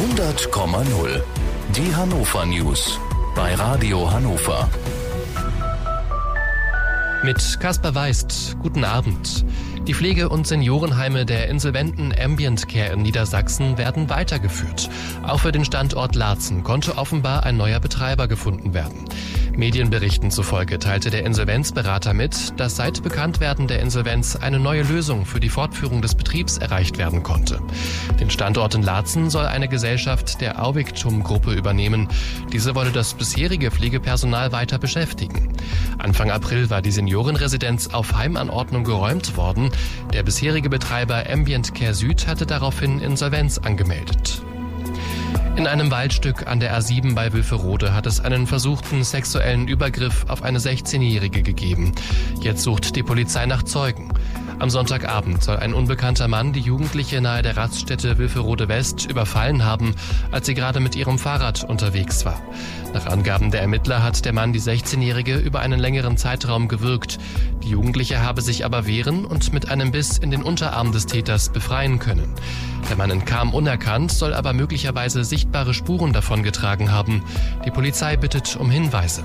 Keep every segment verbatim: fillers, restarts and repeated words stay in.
hundert Komma null. Die Hannover News bei Radio Hannover. Mit Kaspar Weist, guten Abend. Die Pflege- und Seniorenheime der insolventen Ambient Care in Niedersachsen werden weitergeführt. Auch für den Standort Laatzen konnte offenbar ein neuer Betreiber gefunden werden. Medienberichten zufolge teilte der Insolvenzberater mit, dass seit Bekanntwerden der Insolvenz eine neue Lösung für die Fortführung des Betriebs erreicht werden konnte. Den Standort in Laatzen soll eine Gesellschaft der Auvictum-Gruppe übernehmen. Diese wolle das bisherige Pflegepersonal weiter beschäftigen. Anfang April war die Seniorenresidenz auf Heimanordnung geräumt worden. Der bisherige Betreiber Ambient Care Süd hatte daraufhin Insolvenz angemeldet. In einem Waldstück an der A sieben bei Wülferode hat es einen versuchten sexuellen Übergriff auf eine sechzehnjährige gegeben. Jetzt sucht die Polizei nach Zeugen. Am Sonntagabend soll ein unbekannter Mann die Jugendliche nahe der Raststätte Wülferode West überfallen haben, als sie gerade mit ihrem Fahrrad unterwegs war. Nach Angaben der Ermittler hat der Mann die sechzehnjährige über einen längeren Zeitraum gewürgt. Die Jugendliche habe sich aber wehren und mit einem Biss in den Unterarm des Täters befreien können. Der Mann entkam unerkannt, soll aber möglicherweise sichtbare Spuren davongetragen haben. Die Polizei bittet um Hinweise.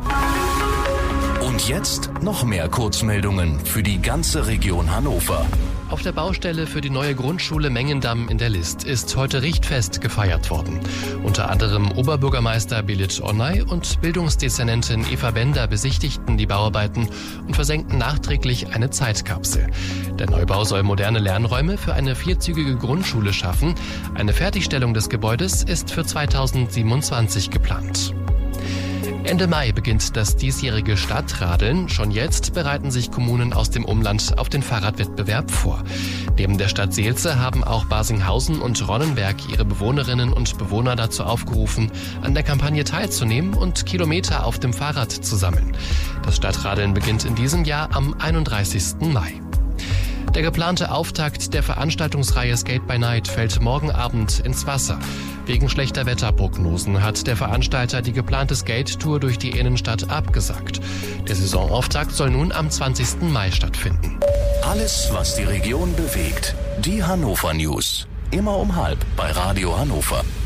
Und jetzt noch mehr Kurzmeldungen für die ganze Region Hannover. Auf der Baustelle für die neue Grundschule Mengendamm in der List ist heute Richtfest gefeiert worden. Unter anderem Oberbürgermeister Belit Onay und Bildungsdezernentin Eva Bender besichtigten die Bauarbeiten und versenkten nachträglich eine Zeitkapsel. Der Neubau soll moderne Lernräume für eine vierzügige Grundschule schaffen. Eine Fertigstellung des Gebäudes ist für zweitausendsiebenundzwanzig geplant. Ende Mai beginnt das diesjährige Stadtradeln. Schon jetzt bereiten sich Kommunen aus dem Umland auf den Fahrradwettbewerb vor. Neben der Stadt Seelze haben auch Barsinghausen und Ronnenberg ihre Bewohnerinnen und Bewohner dazu aufgerufen, an der Kampagne teilzunehmen und Kilometer auf dem Fahrrad zu sammeln. Das Stadtradeln beginnt in diesem Jahr am einunddreißigsten Mai. Der geplante Auftakt der Veranstaltungsreihe Skate by Night fällt morgen Abend ins Wasser. Wegen schlechter Wetterprognosen hat der Veranstalter die geplante Skate-Tour durch die Innenstadt abgesagt. Der Saisonauftakt soll nun am zwanzigsten Mai stattfinden. Alles, was die Region bewegt. Die Hannover News. Immer um halb bei Radio Hannover.